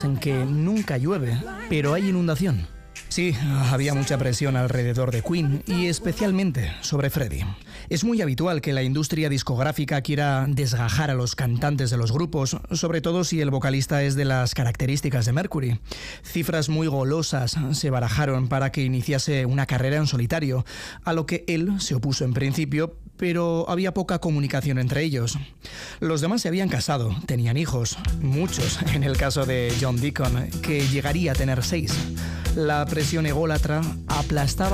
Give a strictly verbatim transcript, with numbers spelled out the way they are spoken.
en que nunca llueve, pero hay inundación. Sí, había mucha presión alrededor de Queen y especialmente sobre Freddie. Es muy habitual que la industria discográfica quiera desgajar a los cantantes de los grupos, sobre todo si el vocalista es de las características de Mercury. Cifras muy golosas se barajaron para que iniciase una carrera en solitario, a lo que él se opuso en principio, pero había poca comunicación entre ellos. Los demás se habían casado, tenían hijos, muchos, en el caso de John Deacon, que llegaría a tener seis. La presión ególatra aplastaba